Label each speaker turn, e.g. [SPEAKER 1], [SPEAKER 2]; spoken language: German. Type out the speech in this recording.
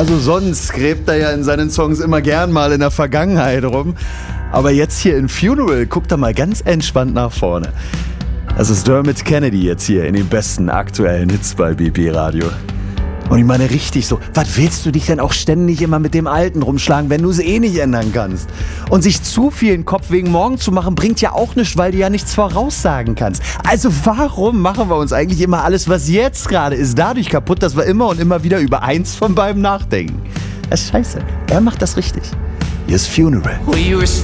[SPEAKER 1] Also sonst gräbt er ja in seinen Songs immer gern mal in der Vergangenheit rum. Aber jetzt hier in Funeral guckt er mal ganz entspannt nach vorne. Das ist Dermot Kennedy jetzt hier in den besten aktuellen Hits bei BB Radio. Und ich meine richtig so, was willst du dich denn auch ständig immer mit dem Alten rumschlagen, wenn du es eh nicht ändern kannst? Und sich zu viel in den Kopf wegen morgen zu machen, bringt ja auch nichts, weil du ja nichts voraussagen kannst. Also warum machen wir uns eigentlich immer alles, was jetzt gerade ist, dadurch kaputt, dass wir immer und immer wieder über eins von beiden nachdenken? Das ist scheiße. Er macht das richtig. Hier ist Funeral.